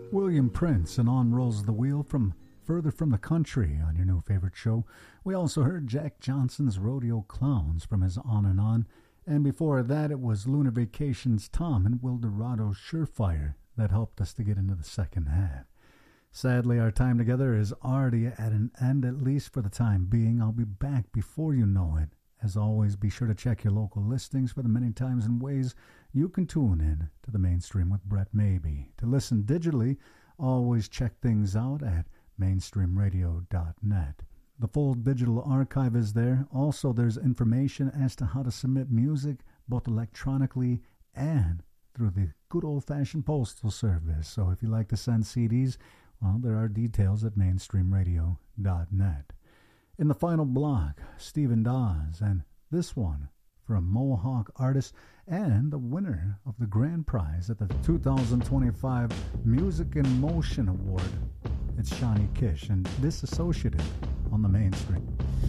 William Prince and On Rolls the Wheel from Further From the Country on your new favorite show. We also heard Jack Johnson's Rodeo Clowns from his On and On. And before that, it was Lunar Vacation's Tom and Wildorado's Surefire that helped us to get into the second half. Sadly, our time together is already at an end, at least for the time being. I'll be back before you know it. As always, be sure to check your local listings for the many times and ways you can tune in to the Mainstream with Brett Maybe. To listen digitally, always check things out at mainstreamradio.net. The full digital archive is there. Also, there's information as to how to submit music, both electronically and through the good old-fashioned postal service. So if you like to send CDs, well, there are details at mainstreamradio.net. In the final block, Stephen Dawes, and this one from Mohawk Artist and the winner of the grand prize at the 2025 Music in Motion Award. It's Shawnee Kish and Disassociated on the Mainstream.